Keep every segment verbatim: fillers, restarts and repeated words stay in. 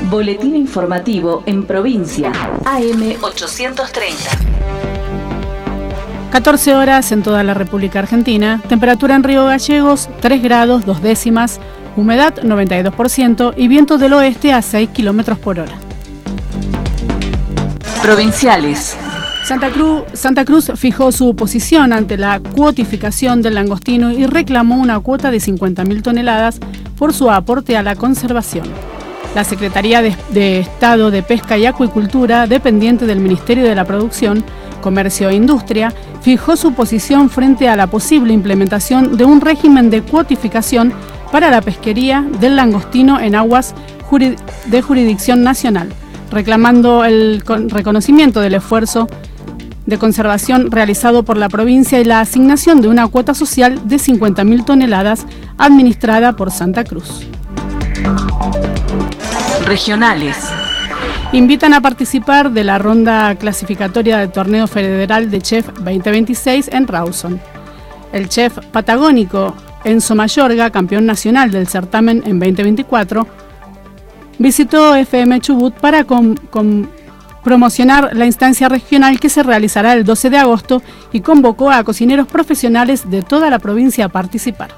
Boletín informativo en provincia, A M ochocientos treinta. catorce horas en toda la República Argentina, temperatura en Río Gallegos, tres grados, dos décimas, humedad noventa y dos por ciento y viento del oeste a seis kilómetros por hora. Provinciales. Santa Cruz, Santa Cruz fijó su posición ante la cuotificación del langostino y reclamó una cuota de cincuenta mil toneladas por su aporte a la conservación. La Secretaría de, de Estado de Pesca y Acuicultura, dependiente del Ministerio de la Producción, Comercio e Industria, fijó su posición frente a la posible implementación de un régimen de cuotificación para la pesquería del langostino en aguas jurid- de jurisdicción nacional, reclamando el con- reconocimiento del esfuerzo de conservación realizado por la provincia y la asignación de una cuota social de cincuenta mil toneladas administrada por Santa Cruz. Regionales. Invitan a participar de la ronda clasificatoria del Torneo Federal de Chef veinte veintiséis en Rawson. El chef patagónico Enzo Mayorga, campeón nacional del certamen en veinte veinticuatro, visitó F M Chubut para con, con promocionar la instancia regional que se realizará el doce de agosto y convocó a cocineros profesionales de toda la provincia a participar.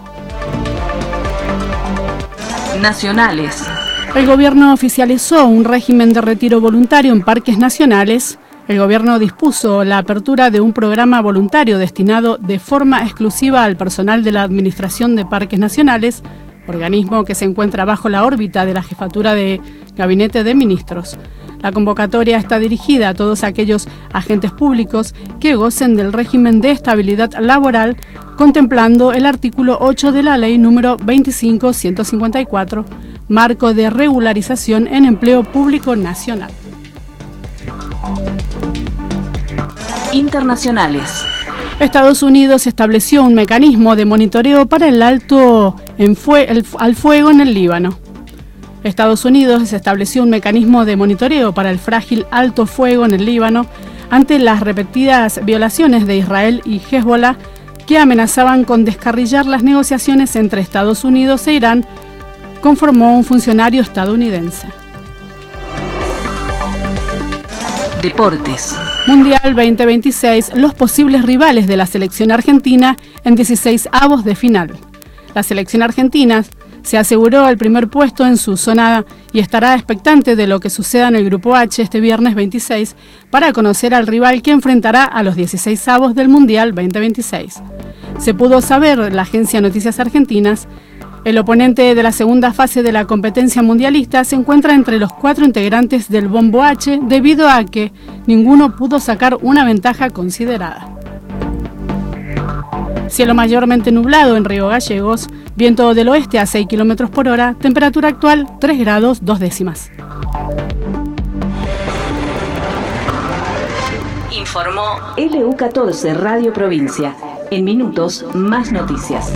Nacionales. El gobierno oficializó un régimen de retiro voluntario en parques nacionales. El gobierno dispuso la apertura de un programa voluntario destinado de forma exclusiva al personal de la Administración de Parques Nacionales, organismo que se encuentra bajo la órbita de la Jefatura de Gabinete de Ministros. La convocatoria está dirigida a todos aquellos agentes públicos que gocen del régimen de estabilidad laboral, contemplando el artículo ocho de la Ley número veinticinco mil ciento cincuenta y cuatro, Marco de Regularización en Empleo Público Nacional. Internacionales. Estados Unidos estableció un mecanismo de monitoreo para el alto en fue, el, al fuego en el Líbano. Estados Unidos estableció un mecanismo de monitoreo para el frágil alto fuego en el Líbano ante las repetidas violaciones de Israel y Hezbollah que amenazaban con descarrilar las negociaciones entre Estados Unidos e Irán, conformó un funcionario estadounidense. Deportes. Mundial veinte veintiséis, los posibles rivales de la selección argentina en dieciséis avos de final. La selección argentina se aseguró el primer puesto en su zona y estará expectante de lo que suceda en el Grupo H este viernes veintiséis para conocer al rival que enfrentará a los dieciséis avos del Mundial veinte veintiséis. Se pudo saber la agencia Noticias Argentinas. El oponente de la segunda fase de la competencia mundialista se encuentra entre los cuatro integrantes del Bombo H debido a que ninguno pudo sacar una ventaja considerada. Cielo mayormente nublado en Río Gallegos, viento del oeste a seis kilómetros por hora, temperatura actual tres grados dos décimas. Informó L U catorce Radio Provincia. En minutos, más noticias.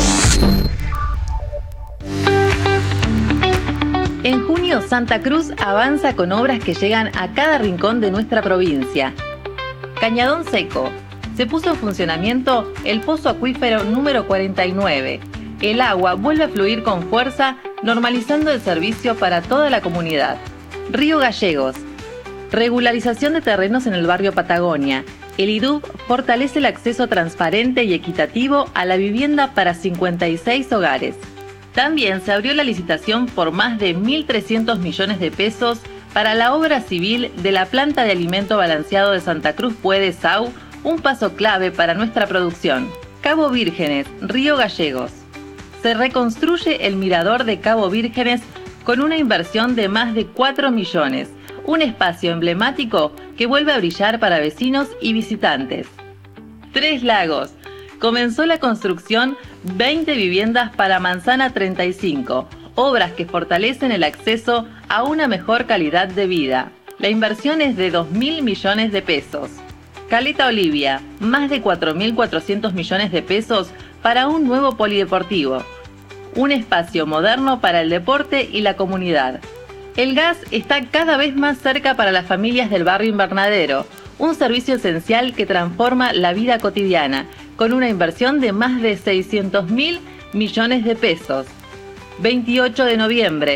En junio, Santa Cruz avanza con obras que llegan a cada rincón de nuestra provincia. Cañadón Seco. Se puso en funcionamiento el pozo acuífero número cuarenta y nueve. El agua vuelve a fluir con fuerza, normalizando el servicio para toda la comunidad. Río Gallegos. Regularización de terrenos en el barrio Patagonia. El I D U B fortalece el acceso transparente y equitativo a la vivienda para cincuenta y seis hogares. También se abrió la licitación por más de mil trescientos millones de pesos para la obra civil de la planta de alimento balanceado de Santa Cruz Puede S A U, un paso clave para nuestra producción. Cabo Vírgenes, Río Gallegos. Se reconstruye el mirador de Cabo Vírgenes con una inversión de más de cuatro millones, un espacio emblemático que vuelve a brillar para vecinos y visitantes. Tres Lagos. Comenzó la construcción veinte viviendas para Manzana treinta y cinco, obras que fortalecen el acceso a una mejor calidad de vida. La inversión es de dos mil millones de pesos. Caleta Olivia, más de cuatro mil cuatrocientos millones de pesos para un nuevo polideportivo. Un espacio moderno para el deporte y la comunidad. El gas está cada vez más cerca para las familias del barrio Invernadero, un servicio esencial que transforma la vida cotidiana, con una inversión de más de seiscientos mil millones de pesos. veintiocho de noviembre,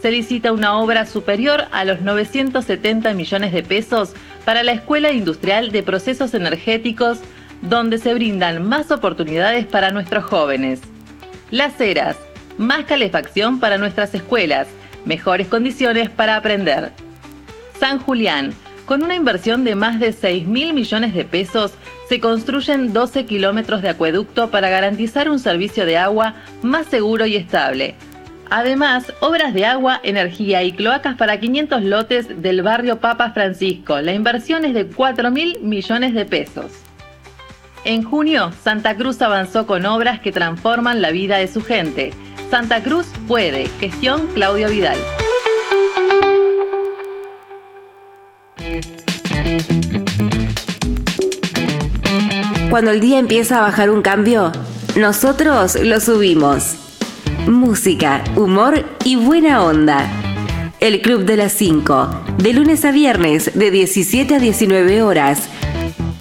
se licita una obra superior a los novecientos setenta millones de pesos para la Escuela Industrial de Procesos Energéticos, donde se brindan más oportunidades para nuestros jóvenes. Las Heras, más calefacción para nuestras escuelas, mejores condiciones para aprender. San Julián, con una inversión de más de seis mil millones de pesos, se construyen doce kilómetros de acueducto para garantizar un servicio de agua más seguro y estable. Además, obras de agua, energía y cloacas para quinientos lotes del barrio Papa Francisco. La inversión es de cuatro mil millones de pesos. En junio, Santa Cruz avanzó con obras que transforman la vida de su gente. Santa Cruz puede. Gestión Claudio Vidal. Cuando el día empieza a bajar un cambio, nosotros lo subimos. Música, humor y buena onda. El Club de las cinco, de lunes a viernes de diecisiete a diecinueve horas,